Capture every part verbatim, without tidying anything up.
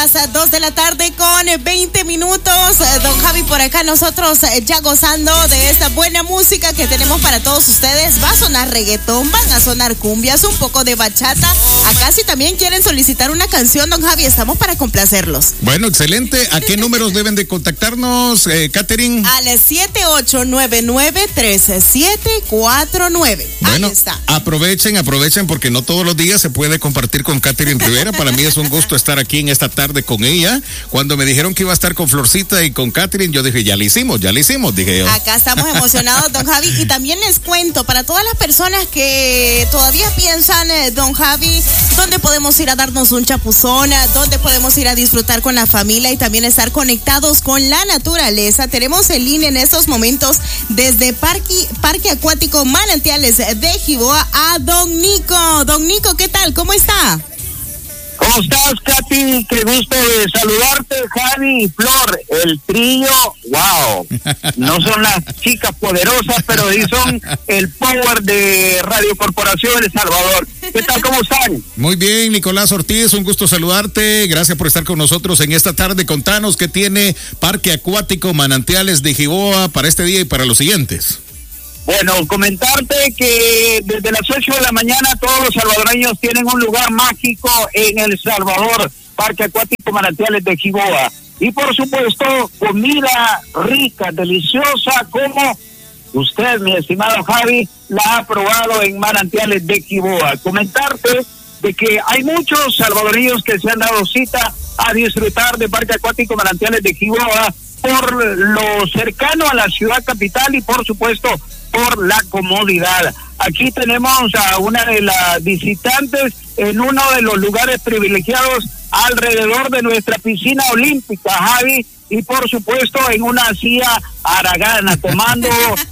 Dos de la tarde con veinte minutos. Don Javi por acá, nosotros ya gozando de esta buena música que tenemos para todos ustedes. Va a sonar reggaetón, van a sonar cumbias, un poco de bachata. Acá si también quieren solicitar una canción, don Javi, estamos para complacerlos. Bueno, excelente. ¿A qué números deben de contactarnos, eh, Catherine? Al siete ocho nueve nueve, tres siete cuatro nueve. Bueno, ahí está. Aprovechen, aprovechen porque no todos los días se puede compartir con Catherine Rivera. Para mí es un gusto estar aquí en esta tarde con ella. Cuando me dijeron que iba a estar con Florcita y con Catherine, yo dije, ya lo hicimos, ya lo hicimos, dije yo. Acá estamos emocionados, don Javi, y también les cuento, para todas las personas que todavía piensan, eh, don Javi, dónde podemos ir a darnos un chapuzón, dónde podemos ir a disfrutar con la familia y también estar conectados con la naturaleza. Tenemos en línea en estos momentos desde Parque, Parque Acuático Manantiales de Jiboa a don Nico. Don Nico, ¿qué tal? ¿Cómo está? ¿Cómo estás, Katy? Qué gusto de saludarte, Javi y Flor. El trío, wow. No son las chicas poderosas, pero sí son el power de Radio Corporación El Salvador. ¿Qué tal? ¿Cómo están? Muy bien, Nicolás Ortiz, un gusto saludarte. Gracias por estar con nosotros en esta tarde. Contanos qué tiene Parque Acuático Manantiales de Jiboa para este día y para los siguientes. Bueno, comentarte que desde las ocho de la mañana todos los salvadoreños tienen un lugar mágico en El Salvador, Parque Acuático Manantiales de Jiboa. Y por supuesto, comida rica, deliciosa, como usted, mi estimado Javi, la ha probado en Manantiales de Jiboa. Comentarte de que hay muchos salvadoreños que se han dado cita a disfrutar de Parque Acuático Manantiales de Jiboa por lo cercano a la ciudad capital y por supuesto por la comodidad. Aquí tenemos a una de las visitantes en uno de los lugares privilegiados alrededor de nuestra piscina olímpica, Javi, y por supuesto en una silla haragana, tomando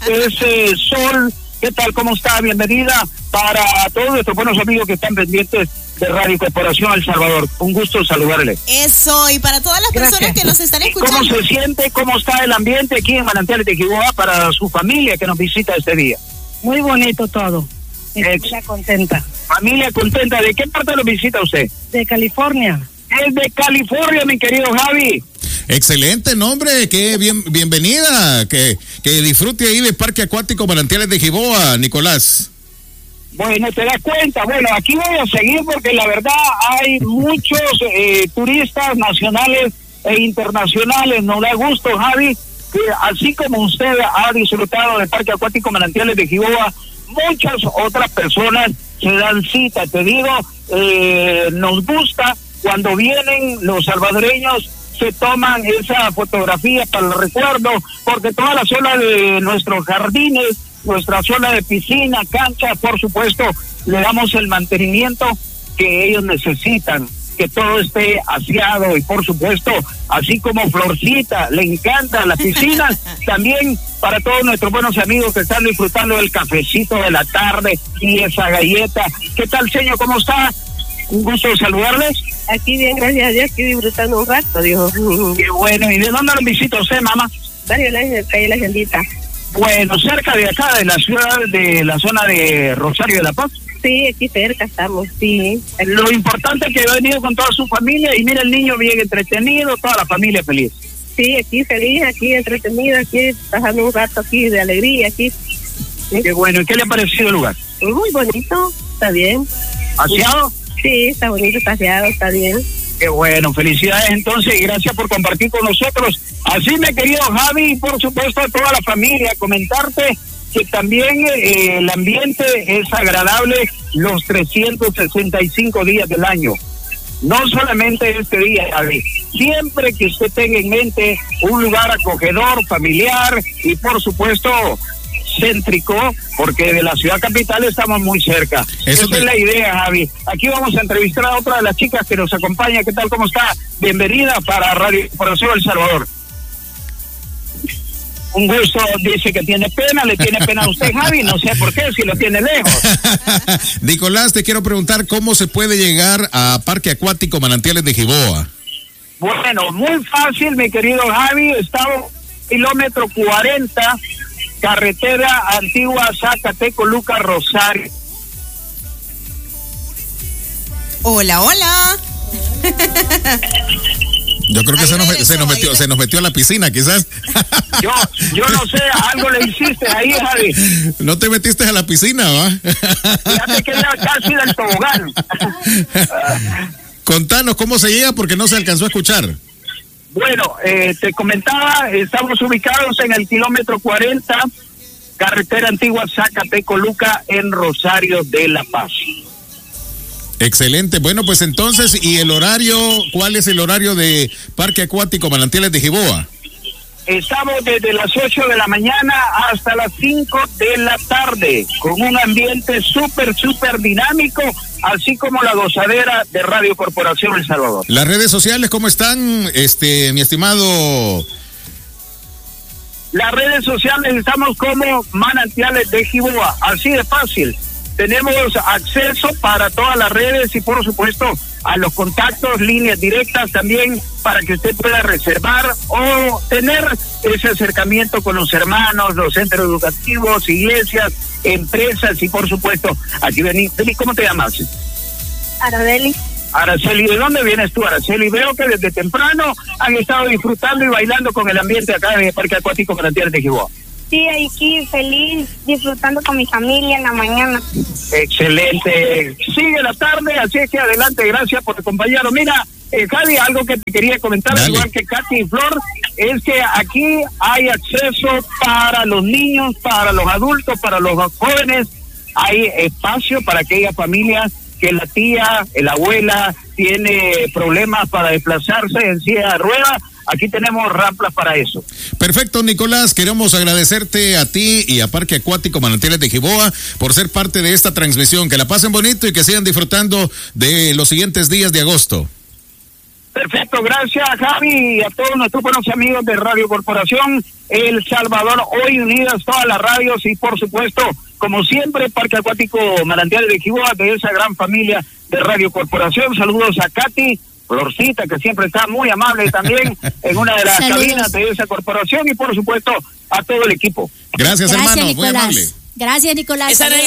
ese sol. ¿Qué tal? ¿Cómo está? Bienvenida para todos nuestros buenos amigos que están pendientes de Radio Corporación El Salvador. Un gusto saludarle. Eso, y para todas las Gracias. personas que nos están escuchando. ¿Cómo se siente? ¿Cómo está el ambiente aquí en Manantiales de Jiboa para su familia que nos visita este día? Muy bonito todo. Familia contenta. Familia contenta. ¿De qué parte lo visita usted? De California. Es de California, mi querido Javi. Excelente nombre, que bien, bienvenida, que, que disfrute ahí del Parque Acuático Manantiales de Jiboa, Nicolás. Bueno, te das cuenta, bueno, aquí voy a seguir porque la verdad hay muchos eh, turistas nacionales e internacionales. Nos da gusto, Javi, que así como usted ha disfrutado del Parque Acuático Manantiales de Jiboa, muchas otras personas se dan cita. Te digo, eh, nos gusta cuando vienen los salvadoreños, se toman esa fotografía para el recuerdo, porque toda la zona de nuestros jardines, nuestra zona de piscina, cancha, por supuesto, le damos el mantenimiento que ellos necesitan, que todo esté aseado y por supuesto, así como Florcita, le encanta la piscina, también para todos nuestros buenos amigos que están disfrutando del cafecito de la tarde y esa galleta. ¿Qué tal, señor? ¿Cómo está? Un gusto saludarles. Aquí bien, gracias a Dios, aquí disfrutando un rato, dijo. Qué bueno. ¿Y de dónde lo visita usted, mamá? Barrio La calle La Agendita. Bueno, cerca de acá, de la ciudad, de la zona de Rosario de la Paz. Sí, aquí cerca estamos, sí. Lo importante es que ha venido con toda su familia y mira el niño bien entretenido, toda la familia feliz. Sí, aquí feliz, aquí entretenido, aquí pasando un rato aquí de alegría, aquí. ¿Sí? Qué bueno. ¿Y qué le ha parecido el lugar? Muy bonito, está bien. ¿Aseado? Sí, está bonito, está aseado, está bien. Qué bueno, felicidades entonces y gracias por compartir con nosotros. Así, mi querido Javi, y por supuesto a toda la familia, comentarte que también eh, el ambiente es agradable los trescientos sesenta y cinco días del año. No solamente este día, Javi. Siempre que usted tenga en mente un lugar acogedor, familiar y por supuesto céntrico, porque de la ciudad capital estamos muy cerca. Eso Esa te... es la idea, Javi. Aquí vamos a entrevistar a otra de las chicas que nos acompaña. ¿Qué tal? ¿Cómo está? Bienvenida para Radio Corporación El Salvador. Un gusto, dice que tiene pena, le tiene pena a usted, Javi, no sé por qué, si lo tiene lejos. Nicolás, te quiero preguntar cómo se puede llegar a Parque Acuático Manantiales de Jiboa. Bueno, muy fácil, mi querido Javi, estamos kilómetro cuarenta, carretera antigua Zacateco, Lucas, Rosario. Hola, hola. Yo creo que se nos, se nos metió, se nos metió a la piscina, quizás. Yo, yo no sé, algo le hiciste ahí, Javi. No te metiste a la piscina, ¿va? Fíjate que ya casi del tobogán. Contanos cómo se llega porque no se alcanzó a escuchar. Bueno, eh, te comentaba, estamos ubicados en el kilómetro cuarenta, carretera antigua Zacatecoluca, en Rosario de La Paz. Excelente. Bueno, pues entonces, ¿y el horario? ¿Cuál es el horario de Parque Acuático Manantiales de Jiboa? Estamos desde las ocho de la mañana hasta las cinco de la tarde, con un ambiente súper, súper dinámico, así como la gozadera de Radio Corporación El Salvador. Las redes sociales, ¿cómo están, este, mi estimado? Las redes sociales estamos como Manantiales de Jiboa, así de fácil. Tenemos acceso para todas las redes y por supuesto a los contactos, líneas directas también para que usted pueda reservar o tener ese acercamiento con los hermanos, los centros educativos, iglesias, empresas y por supuesto, aquí vení, ¿cómo te llamas? Araceli. Araceli, ¿de dónde vienes tú, Araceli? Veo que desde temprano han estado disfrutando y bailando con el ambiente acá en el Parque Acuático Manantiales de Jiboa. Sí, aquí feliz, disfrutando con mi familia en la mañana. Excelente. Sigue la tarde, así es que adelante, gracias por acompañarnos. Mira, eh, Javi, algo que te quería comentar, Dale. igual que Katy y Flor, es que aquí hay acceso para los niños, para los adultos, para los jóvenes. Hay espacio para aquellas familias que la tía, la abuela, tiene problemas para desplazarse en silla de ruedas. Aquí tenemos rampas para eso. Perfecto, Nicolás. Queremos agradecerte a ti y a Parque Acuático Manantiales de Jiboa por ser parte de esta transmisión. Que la pasen bonito y que sigan disfrutando de los siguientes días de agosto. Perfecto, gracias, Javi, y a todos nuestros buenos amigos de Radio Corporación El Salvador, hoy unidas todas las radios y por supuesto, como siempre, Parque Acuático Manantiales de Jiboa, de esa gran familia de Radio Corporación. Saludos a Katy, Florcita, que siempre está muy amable también en una de las Saludos. cabinas de esa corporación y por supuesto a todo el equipo. Gracias, Gracias, hermano. Muy Nicolás. amable. Gracias, Nicolás. Esa